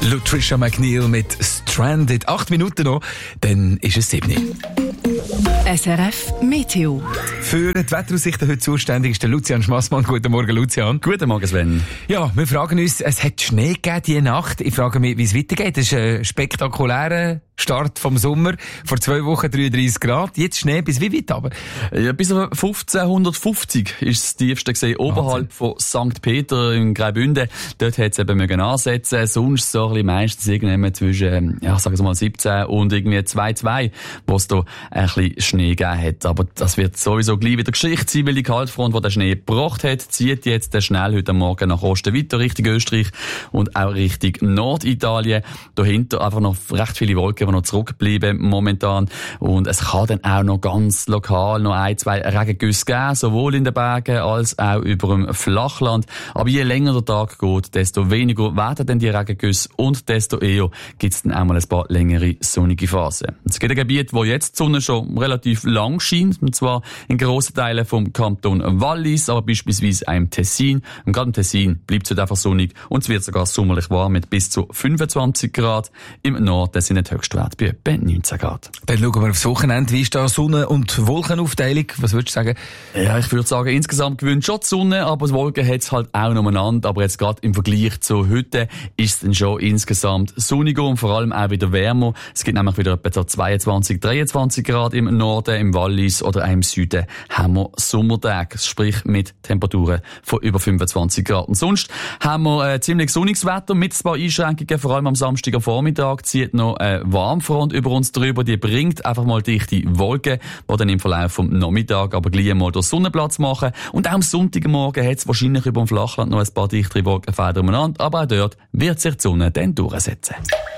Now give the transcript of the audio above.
Lutricia McNeil mit Stranded. 8 Minuten noch, dann ist es 7. SRF Meteo. Für die Wetteraussichten heute zuständig ist der Lucian Schmassmann. Guten Morgen, Lucian. Guten Morgen, Sven. Ja, wir fragen uns, es hat Schnee gegeben diese Nacht. Ich frage mich, wie es weitergeht. Das ist ein spektakulärer Start vom Sommer. Vor 2 Wochen 33 Grad. Jetzt Schnee bis wie weit aber? Ja, bis auf 1550 ist das tiefste gesehen, oberhalb von St. Peter in Graubünden. Dort hat es eben mögen ansetzen. Sonst so ein bisschen meistens irgendwie zwischen, sagen wir mal 17 und irgendwie 2,2, wo es da ein bisschen Schnee gegeben hat. Aber das wird sowieso gleich wieder Geschichte sein, weil die Kaltfront, die den Schnee gebracht hat, zieht jetzt schnell heute Morgen nach Osten weiter, Richtung Österreich und auch Richtung Norditalien. Dahinter einfach noch recht viele Wolken, die noch zurückbleiben momentan. Und es kann dann auch noch ganz lokal noch 1-2 Regengüsse geben, sowohl in den Bergen als auch über dem Flachland. Aber je länger der Tag geht, desto weniger werden dann die Regengüsse und desto eher gibt es dann auch mal ein paar längere sonnige Phasen. Es gibt ein Gebiet, wo jetzt die Sonne schon relativ lang scheint, und zwar in grossen Teilen vom Kanton Wallis, aber beispielsweise auch im Tessin. Und gerade im Tessin bleibt es einfach sonnig und es wird sogar sommerlich warm mit bis zu 25 Grad. Im Norden sind die Höchstwerte bei etwa 19 Grad. Dann schauen wir aufs Wochenende. Wie ist da Sonne- und Wolkenaufteilung? Was würdest du sagen? Ja, ich würde sagen, insgesamt gewinnt schon die Sonne, aber die Wolken hat es halt auch nebeneinander. Aber jetzt gerade im Vergleich zu heute ist es dann schon insgesamt sonniger und vor allem auch wieder wärmer. Es gibt nämlich wieder etwa 22, 23 Grad im Norden, im Wallis oder auch im Süden haben wir Sommertage, sprich mit Temperaturen von über 25 Grad. Und sonst haben wir ziemlich sonniges Wetter mit ein paar Einschränkungen, vor allem am Samstag am Vormittag zieht noch eine Warmfront über uns drüber, die bringt einfach mal dichte Wolken, die dann im Verlauf vom Nachmittag aber gleich mal durch Sonnenplatz machen. Und auch am Sonntagmorgen hat es wahrscheinlich über dem Flachland noch ein paar dichtere Wolkenfelder umeinander, aber auch dort wird sich die Sonne dann durchsetzen.